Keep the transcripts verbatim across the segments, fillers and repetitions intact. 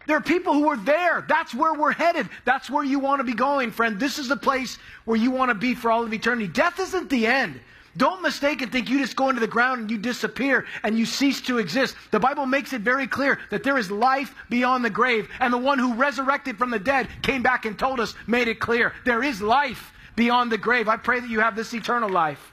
There are people who are there. That's where we're headed. That's where you want to be going, friend. This is the place where you want to be for all of eternity. Death isn't the end. Don't mistake and think you just go into the ground and you disappear and you cease to exist. The Bible makes it very clear that there is life beyond the grave. And the one who resurrected from the dead came back and told us, made it clear. There is life beyond the grave. I pray that you have this eternal life.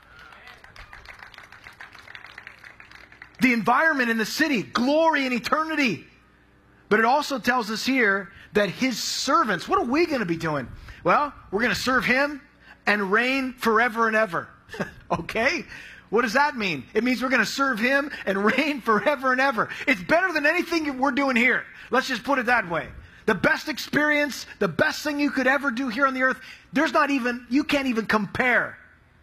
The environment in the city, glory and eternity. But it also tells us here that His servants, what are we going to be doing? Well, we're going to serve Him and reign forever and ever. Okay? What does that mean? It means we're going to serve Him and reign forever and ever. It's better than anything we're doing here. Let's just put it that way. The best experience, the best thing you could ever do here on the earth, there's not even, you can't even compare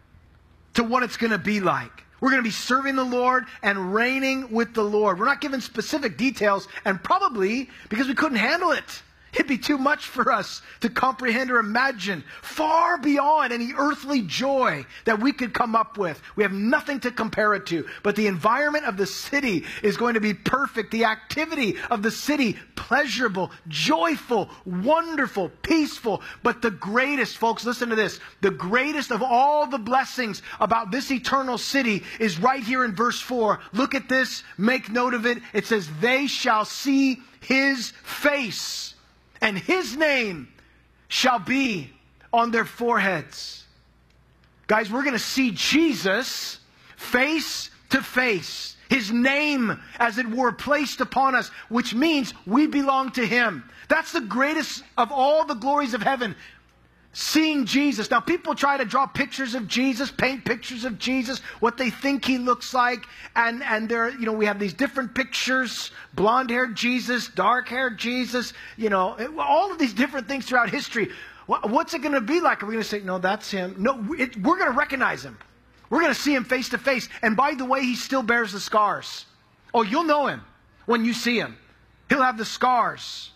to what it's going to be like. We're going to be serving the Lord and reigning with the Lord. We're not given specific details, and probably because we couldn't handle it. It'd be too much for us to comprehend or imagine, far beyond any earthly joy that we could come up with. We have nothing to compare it to. But the environment of the city is going to be perfect. The activity of the city, pleasurable, joyful, wonderful, peaceful. But the greatest, folks, listen to this. The greatest of all the blessings about this eternal city is right here in verse four. Look at this. Make note of it. It says, they shall see His face, and His name shall be on their foreheads. Guys, we're going to see Jesus face to face. His name, as it were, placed upon us, which means we belong to Him. That's the greatest of all the glories of heaven. Seeing Jesus. Now, people try to draw pictures of Jesus, paint pictures of Jesus, what they think He looks like. And, and there, you know, we have these different pictures, blonde-haired Jesus, dark-haired Jesus, you know, all of these different things throughout history. What's it going to be like? Are we going to say, no, that's Him? No, it, we're going to recognize Him. We're going to see Him face to face. And by the way, He still bears the scars. Oh, you'll know Him when you see Him. He'll have the scars.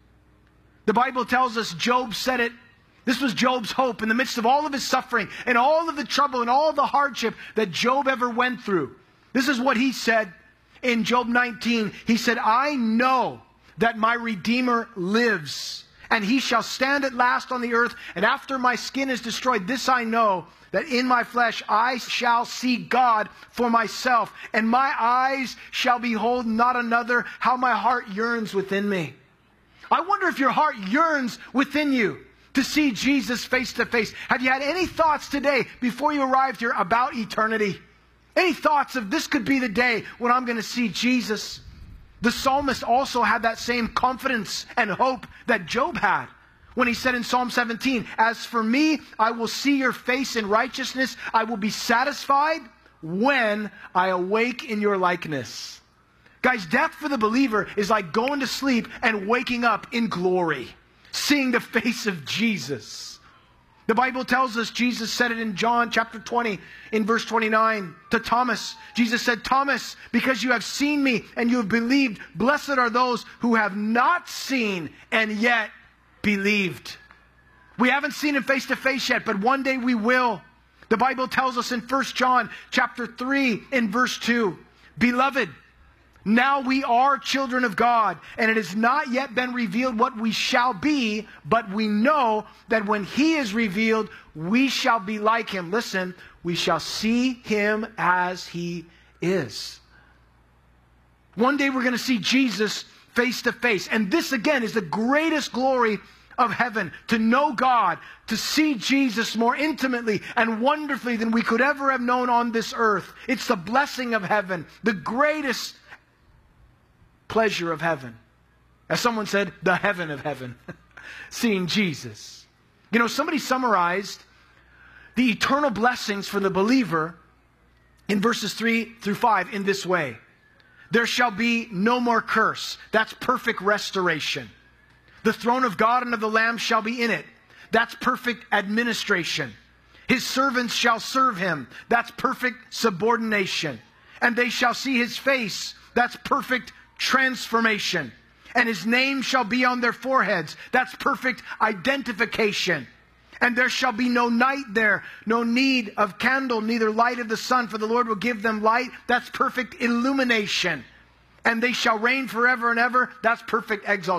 The Bible tells us, Job said it. This was Job's hope in the midst of all of his suffering and all of the trouble and all the hardship that Job ever went through. This is what he said in Job nineteen. He said, I know that my Redeemer lives, and He shall stand at last on the earth. And after my skin is destroyed, this I know, that in my flesh I shall see God for myself, and my eyes shall behold not another. How my heart yearns within me. I wonder if your heart yearns within you to see Jesus face to face. Have you had any thoughts today before you arrived here about eternity? Any thoughts of this could be the day when I'm going to see Jesus? The psalmist also had that same confidence and hope that Job had when he said in Psalm seventeen, as for me, I will see your face in righteousness. I will be satisfied when I awake in your likeness. Guys, death for the believer is like going to sleep and waking up in glory, seeing the face of Jesus. The Bible tells us, Jesus said it in John chapter twenty, in verse twenty-nine, to Thomas. Jesus said, Thomas, because you have seen me and you have believed, blessed are those who have not seen and yet believed. We haven't seen Him face to face yet, but one day we will. The Bible tells us in First John chapter three, in verse two, Beloved, now we are children of God, and it has not yet been revealed what we shall be, but we know that when He is revealed, we shall be like Him. Listen, we shall see Him as He is. One day we're going to see Jesus face to face. And this again is the greatest glory of heaven, to know God, to see Jesus more intimately and wonderfully than we could ever have known on this earth. It's the blessing of heaven, the greatest pleasure of heaven. As someone said, the heaven of heaven. Seeing Jesus. You know, somebody summarized the eternal blessings for the believer in verses three through five in this way. There shall be no more curse. That's perfect restoration. The throne of God and of the Lamb shall be in it. That's perfect administration. His servants shall serve Him. That's perfect subordination. And they shall see His face. That's perfect transformation. And His name shall be on their foreheads. That's perfect identification. And there shall be no night there, no need of candle, neither light of the sun, for the Lord will give them light. That's perfect illumination. And they shall reign forever and ever. That's perfect exaltation.